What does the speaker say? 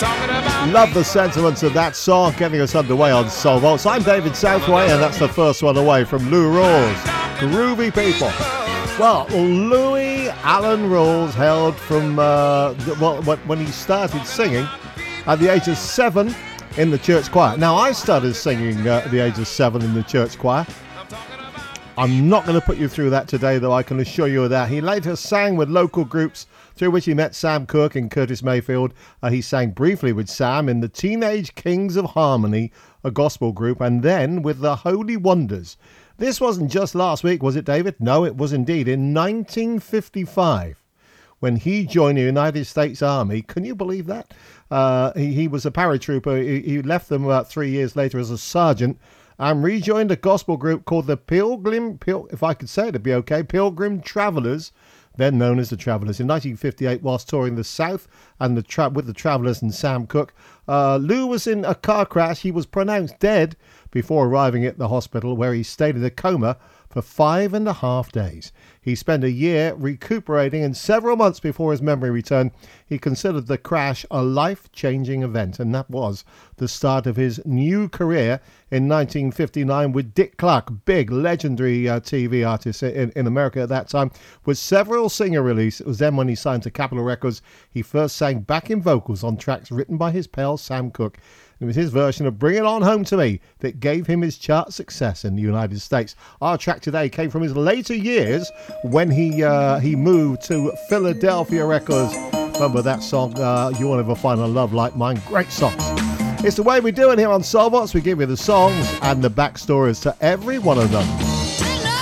Love the sentiments of that song getting us underway on Soul Vaults. I'm David Southway, and that's the first one away from Lou Rawls. Groovy people. Well, Louis Alan Rawls hailed from when he started singing at the age of 7 in the church choir. Now, I started singing at the age of 7 in the church choir. I'm not going to put you through that today, though, I can assure you of that. He later sang with local groups through which he met Sam Cooke and Curtis Mayfield. He sang briefly with Sam in the Teenage Kings of Harmony, a gospel group, and then with the Holy Wonders. This wasn't just last week, was it, David? No, it was indeed. In 1955, when he joined the United States Army, can you believe that? He was a paratrooper. He left them about 3 years later as a sergeant, and rejoined a gospel group called the Pilgrim Travelers, then known as the Travelers. In 1958, whilst touring the South and with the Travelers and Sam Cooke, Lou was in a car crash. He was pronounced dead before arriving at the hospital, where he stayed in a coma for 5.5 days. He spent a year recuperating, and several months before his memory returned, he considered the crash a life-changing event, and that was the start of his new career in 1959 with Dick Clark, big legendary TV artist in America at that time, with several singer releases. It was then when he signed to Capitol Records. He first sang backing vocals on tracks written by his pal Sam Cooke. It was his version of Bring It On Home to Me that gave him his chart success in the United States. Our track today came from his later years when he moved to Philadelphia Records. Remember that song, You Won't Ever Find a Love Like Mine? Great songs. It's the way we do it here on Soul Vaults. We give you the songs and the backstories to every one of them.